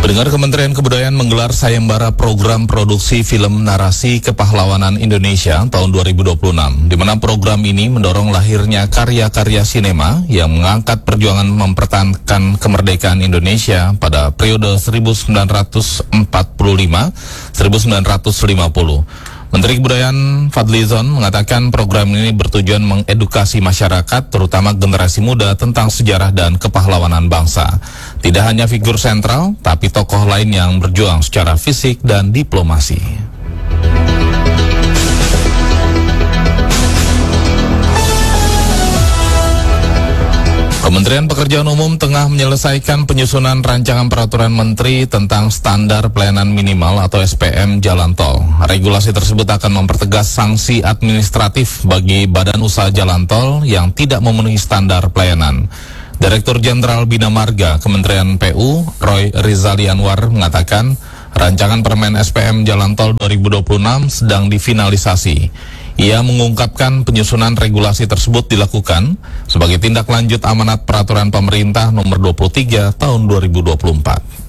Pendengar, Kementerian Kebudayaan menggelar sayembara program produksi film narasi kepahlawanan Indonesia tahun 2026, di mana program ini mendorong lahirnya karya-karya sinema yang mengangkat perjuangan mempertahankan kemerdekaan Indonesia pada periode 1945-1950. Menteri Kebudayaan Fadlizon mengatakan program ini bertujuan mengedukasi masyarakat, terutama generasi muda, tentang sejarah dan kepahlawanan bangsa. Tidak hanya figur sentral, tapi tokoh lain yang berjuang secara fisik dan diplomasi. Kementerian Pekerjaan Umum tengah menyelesaikan penyusunan rancangan peraturan menteri tentang standar pelayanan minimal atau SPM jalan tol. Regulasi tersebut akan mempertegas sanksi administratif bagi badan usaha jalan tol yang tidak memenuhi standar pelayanan. Direktur Jenderal Bina Marga Kementerian PU, Roy Rizali Anwar, mengatakan rancangan Permen SPM Jalan Tol 2026 sedang difinalisasi. Ia mengungkapkan penyusunan regulasi tersebut dilakukan sebagai tindak lanjut amanat peraturan pemerintah nomor 23 tahun 2024.